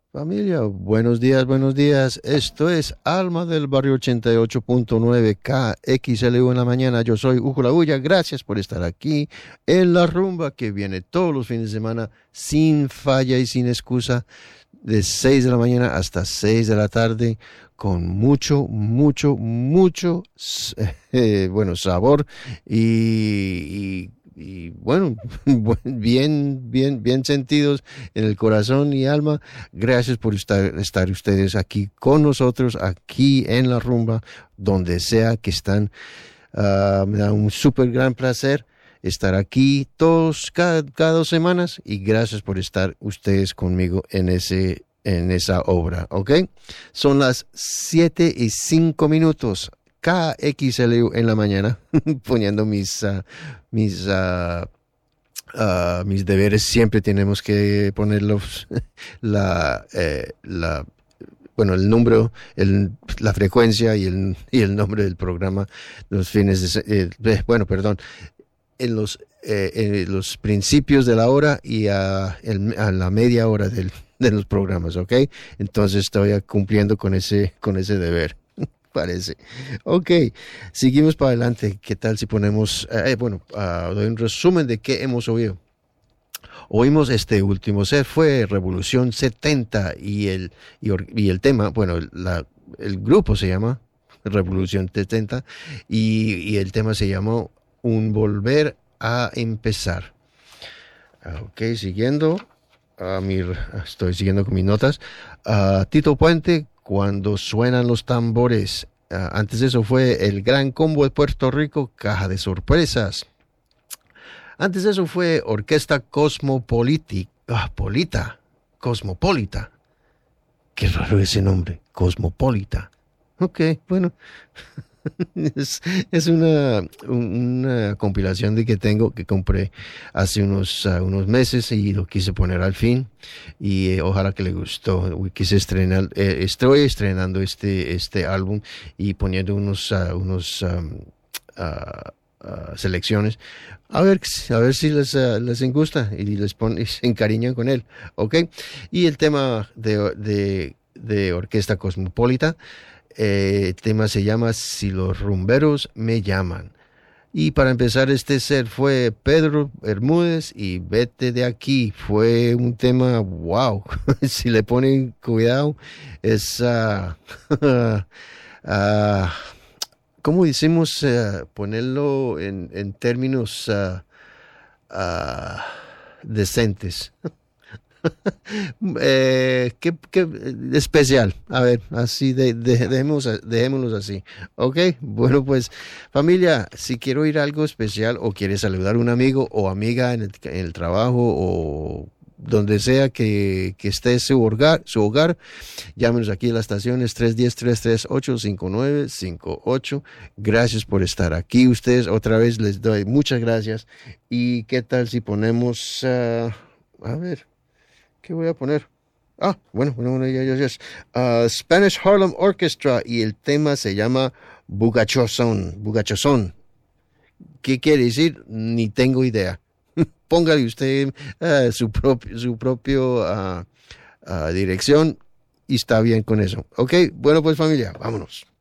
Familia, buenos días, buenos días. Esto es Alma del Barrio 88.9 KXLU en la mañana. Yo soy Hugo La Bulla. Gracias por estar aquí en la rumba que viene todos los fines de semana sin falla y sin excusa, de 6 de la mañana hasta 6 de la tarde, con mucho bueno, sabor y bueno, bien sentidos en el corazón y alma. Gracias por estar ustedes aquí con nosotros, aquí en la rumba, donde sea que están. Me da un súper gran placer estar aquí cada 2 semanas, y gracias por estar ustedes conmigo en esa obra, ¿ok? Son las 7:05, KXLU en la mañana, poniendo mis deberes. Siempre tenemos que ponerlos, bueno, el número, la frecuencia y el nombre del programa, los bueno, perdón, en los principios de la hora y a la media hora de los programas, ¿ok? Entonces estoy cumpliendo con ese deber. Parece. Ok, seguimos para adelante. ¿Qué tal si ponemos, doy un resumen de qué hemos oído? Oímos este último set, fue Revolución 70 y el tema, bueno, el grupo se llama Revolución 70 y el tema se llamó Un Volver a Empezar. Ok, estoy siguiendo con mis notas. Tito Puente, Cuando Suenan los Tambores. Antes de eso fue el Gran Combo de Puerto Rico, Caja de Sorpresas. Antes de eso fue Orquesta Cosmopolita. Qué raro ese nombre, Cosmopolita. Ok, bueno. Es una compilación que compré hace unos meses y lo quise poner al fin, y ojalá que le gustó. Estoy estrenando este álbum y poniendo unos selecciones, a ver si les gusta y y se encariñan con él, ¿ok? Y el tema de Orquesta Cosmopolita, el tema se llama Si los rumberos me llaman. Y para empezar este set fue Pedro Bermúdez y Vete de aquí. Fue un tema, wow, si le ponen cuidado, es, ah, ¿cómo decimos? Ponerlo en términos decentes. Qué especial. A ver, así dejémoslos así. Ok, bueno, pues familia, si quiero oír algo especial o quiere saludar a un amigo o amiga en el trabajo o donde sea que esté su hogar, llámenos aquí a la estación, es 310-338-5958. Gracias por estar aquí. Ustedes, otra vez les doy muchas gracias. ¿Y qué tal si ponemos, a ver, ¿qué voy a poner? Bueno, ya. Spanish Harlem Orchestra, y el tema se llama Bugachosón. ¿Qué quiere decir? Ni tengo idea. Póngale usted su propio dirección y está bien con eso. Ok, bueno pues familia, vámonos.